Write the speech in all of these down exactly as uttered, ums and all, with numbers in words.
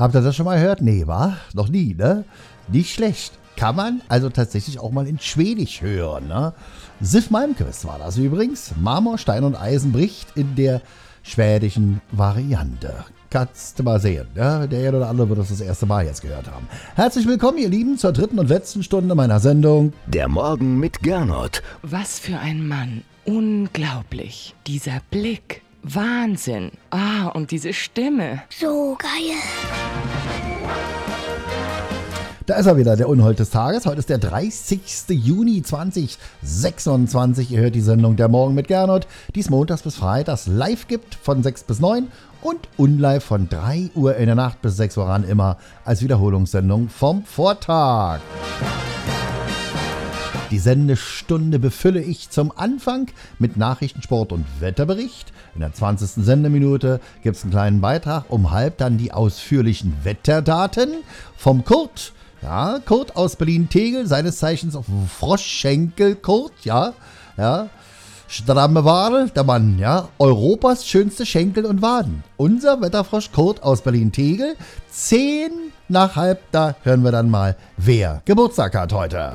Habt ihr das schon mal gehört? Nee, wa? Noch nie, ne? Nicht schlecht. Kann man also tatsächlich auch mal in Schwedisch hören, ne? Sif Malmquist war das übrigens. Marmor, Stein und Eisen bricht in der schwedischen Variante. Kannst du mal sehen, ja? Der eine oder andere wird das das erste Mal jetzt gehört haben. Herzlich willkommen, ihr Lieben, zur dritten und letzten Stunde meiner Sendung. Der Morgen mit Gernot. Was für ein Mann. Unglaublich. Dieser Blick. Wahnsinn. Ah, und diese Stimme. So geil. Da ist er wieder, der Unhold des Tages. Heute ist der dreißigste Juni zweitausendsechsundzwanzig. Ihr hört die Sendung Der Morgen mit Gernot, die es montags bis freitags live gibt von sechs bis neun und unlive von drei Uhr in der Nacht bis sechs Uhr ran, immer als Wiederholungssendung vom Vortag. Die Sendestunde befülle ich zum Anfang mit Nachrichten, Sport und Wetterbericht. In der zwanzigsten Sendeminute gibt es einen kleinen Beitrag. Um halb dann die ausführlichen Wetterdaten vom Kurt. Ja, Kurt aus Berlin-Tegel, seines Zeichens auf Froschschenkel Kurt, ja, ja. Stramme Ware, der Mann, ja. Europas schönste Schenkel und Waden. Unser Wetterfrosch Kurt aus Berlin-Tegel. Zehn nach halb, da hören wir dann mal, wer Geburtstag hat heute.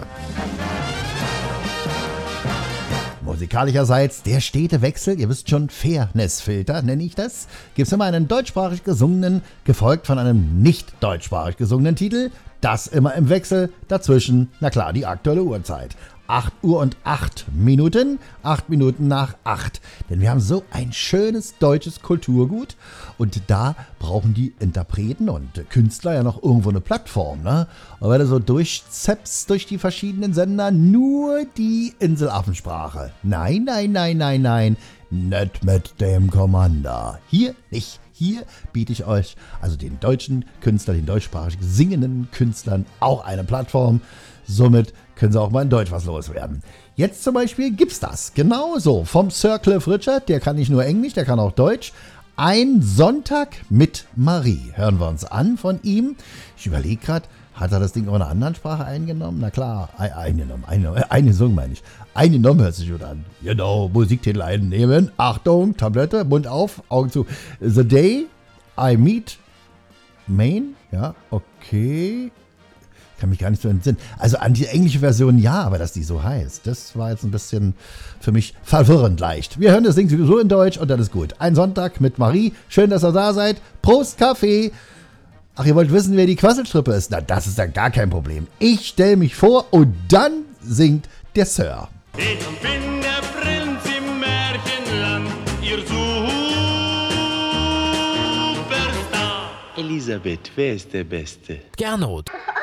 Musikalischerseits der stete Wechsel, ihr wisst schon, Fairness-Filter nenne ich das. Gibt es immer einen deutschsprachig gesungenen, gefolgt von einem nicht deutschsprachig gesungenen Titel. Das immer im Wechsel, dazwischen, na klar, die aktuelle Uhrzeit. acht Uhr und acht Minuten, acht Minuten nach acht. Denn wir haben so ein schönes deutsches Kulturgut und da brauchen die Interpreten und Künstler ja noch irgendwo eine Plattform, ne? Und wenn du so durchzeppst durch die verschiedenen Sender, nur die Inselaffensprache. Nein, nein, nein, nein, nein, nicht mit dem Commander. Hier nicht. Hier biete ich euch, also den deutschen Künstlern, den deutschsprachig singenden Künstlern, auch eine Plattform. Somit können sie auch mal in Deutsch was loswerden. Jetzt zum Beispiel gibt's das. Genauso. Vom Sir Cliff Richard, der kann nicht nur Englisch, der kann auch Deutsch. Ein Sonntag mit Marie. Hören wir uns an von ihm. Ich überlege gerade, hat er das Ding auch in einer anderen Sprache eingenommen? Na klar, ein, eingenommen, eingenommen, eingesungen meine ich. Eingenommen hört sich gut an. Genau, Musiktitel einnehmen. Achtung, Tablette, Mund auf, Augen zu. The Day I Meet Maine. Ja, okay. Kann mich gar nicht so entsinnen. Also an die englische Version ja, aber dass die so heißt, das war jetzt ein bisschen für mich verwirrend leicht. Wir hören das Ding sowieso in Deutsch und dann ist gut. Ein Sonntag mit Marie. Schön, dass ihr da seid. Prost, Kaffee. Ach, ihr wollt wissen, wer die Quasselstrippe ist? Na, das ist ja gar kein Problem. Ich stelle mich vor und dann singt der Sir. Ich bin der Prinz im Märchenland, ihr Superstar. Elisabeth, wer ist der Beste? Gernot.